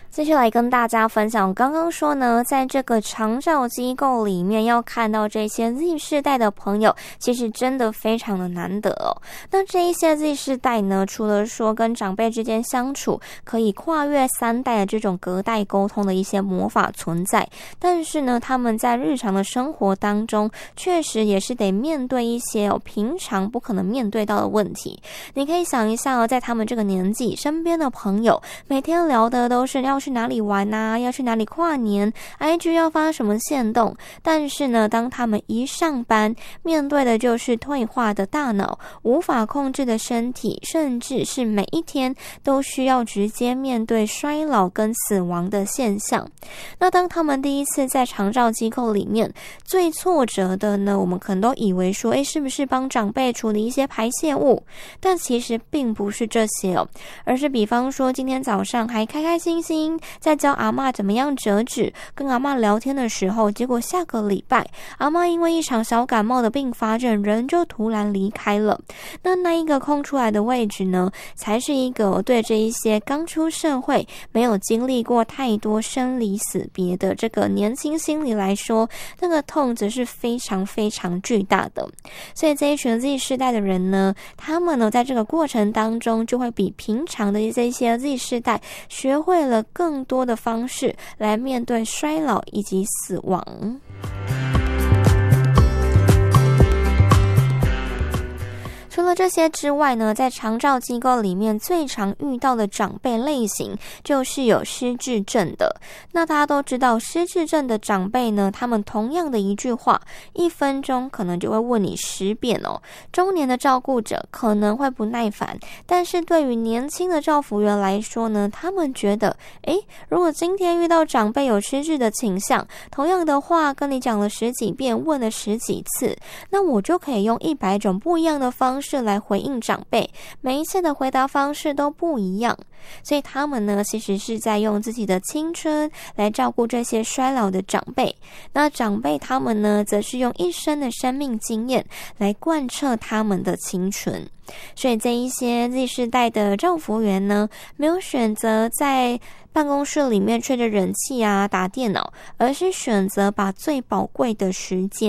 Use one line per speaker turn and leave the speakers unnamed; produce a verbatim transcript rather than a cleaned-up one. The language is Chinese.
接下来跟大家分享，刚刚说呢，在这个长照机构里面要看到这些 Z 世代的朋友，其实真的非常的难得哦。那这一些 Z 世代呢，除了说跟长辈之间相处可以跨越三代的这种隔代沟通的一些魔法存在，但是呢，他们在日常的生活当中，确实也是得面对一些哦平常不可能面对到的问题。你可以想一下哦，在他们这个年纪，身边的朋友每天聊的都是要去哪里玩啊，要去哪里跨年 I G 要发什么限动，但是呢，当他们一上班，面对的就是退化的大脑，无法控制的身体，甚至是每一天都需要直接面对衰老跟死亡的现象。那当他们第一次在长照机构里面，最挫折的呢，我们可能都以为说，诶，是不是帮长辈处理一些排泄物？但其实并不是这些哦，而是比方说今天早上还开开心心在教阿嬷怎么样折纸，跟阿嬷聊天的时候，结果下个礼拜阿嬷因为一场小感冒的并发症，人就突然离开了。那那一个空出来的位置呢，才是一个对这一些刚出社会没有经历过太多生离死别的这个年轻心理来说，那个痛则是非常非常巨大的。所以这一群 Z 世代的人呢，他们呢在这个过程当中就会比平常的这些 Z 世代学会了更多的方式来面对衰老以及死亡。除了这些之外呢，在长照机构里面最常遇到的长辈类型就是有失智症的。那大家都知道，失智症的长辈呢，他们同样的一句话，一分钟可能就会问你十遍哦。中年的照顾者可能会不耐烦，但是对于年轻的照服员来说呢，他们觉得，诶，如果今天遇到长辈有失智的倾向，同样的话跟你讲了十几遍，问了十几次，那我就可以用一百种不一样的方式来回应长辈，每一次的回答方式都不一样。所以他们呢，其实是在用自己的青春来照顾这些衰老的长辈。那长辈他们呢，则是用一生的生命经验来贯彻他们的青春。所以这一些 Z 世代的照服员呢，没有选择在办公室里面吹着冷气啊打电脑，而是选择把最宝贵的时间